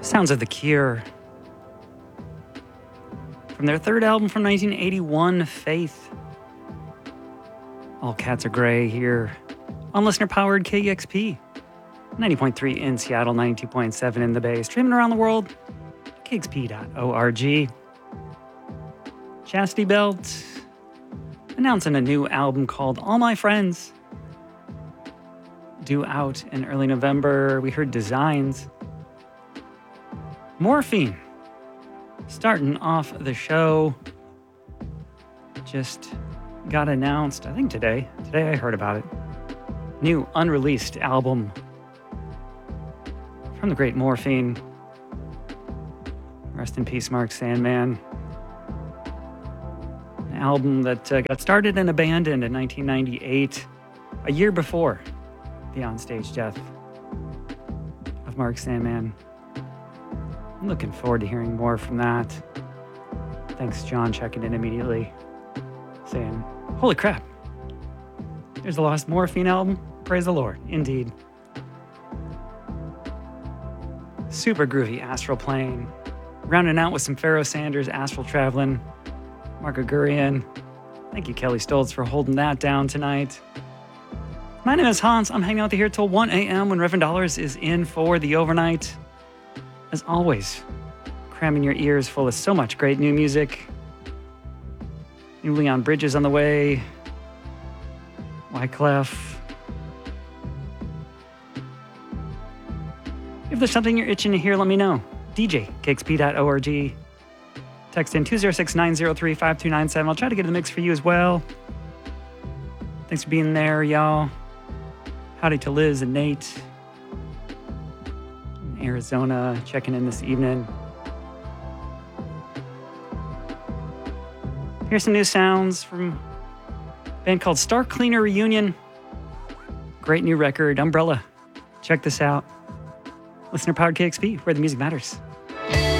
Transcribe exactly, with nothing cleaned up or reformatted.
Sounds of The Cure. From their third album from nineteen eighty-one, Faith. All Cats Are Grey here on listener-powered K E X P. ninety point three in Seattle, ninety-two point seven in the Bay. Streaming around the world, K X P dot org. Chastity Belt announcing a new album called All My Friends. Due out in early November. We heard Designs. Morphine. Starting off the show. Just got announced, I think today. Today I heard about it. New unreleased album from the great Morphine. Rest in peace, Mark Sandman. An album that uh, got started and abandoned in nineteen ninety-eight, a year before the onstage death of Mark Sandman. I'm looking forward to hearing more from that. Thanks, John, checking in immediately, saying, holy crap, there's a lost Morphine album? Praise the Lord, indeed. Super groovy Astral Plane. Rounding out with some Pharoah Sanders, Astral Traveling. Mark Gregorian. Thank you, Kelly Stoltz, for holding that down tonight. My name is Hans. I'm hanging out here till one a.m. when Reverend Dollars is in for the overnight. As always, cramming your ears full of so much great new music. New Leon Bridges on the way. Wyclef. If there's something you're itching to hear, let me know. D J, K X P dot org. Text in two zero six, nine zero three, five two nine seven. I'll try to get in the mix for you as well. Thanks for being there, y'all. Howdy to Liz and Nate. In Arizona, checking in this evening. Here's some new sounds from a band called Star Cleaner Reunion. Great new record, Umbrella. Check this out. Listener powered K X P, where the music matters.